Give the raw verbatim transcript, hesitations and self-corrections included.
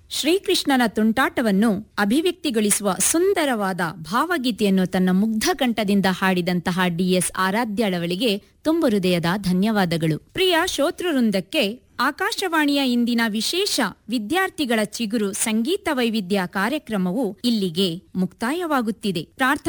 ಶ್ರೀಕೃಷ್ಣನ ತುಂಟಾಟವನ್ನು ಅಭಿವ್ಯಕ್ತಿಗೊಳಿಸುವ ಸುಂದರವಾದ ಭಾವಗೀತೆಯನ್ನು ತನ್ನ ಮುಗ್ಧ ಕಂಠದಿಂದ ಹಾಡಿದಂತಹ ಡಿಎಸ್ ಆರಾಧ್ಯಳವಳಿಗೆ ತುಂಬು ಹೃದಯದ ಧನ್ಯವಾದಗಳು. ಪ್ರಿಯ ಶ್ರೋತೃವೃಂದಕ್ಕೆ ಆಕಾಶವಾಣಿಯ ಇಂದಿನ ವಿಶೇಷ ವಿದ್ಯಾರ್ಥಿಗಳ ಚಿಗುರು ಸಂಗೀತ ವೈವಿಧ್ಯ ಕಾರ್ಯಕ್ರಮವು ಇಲ್ಲಿಗೆ ಮುಕ್ತಾಯವಾಗುತ್ತಿದೆ. ಪ್ರಾರ್ಥನೆ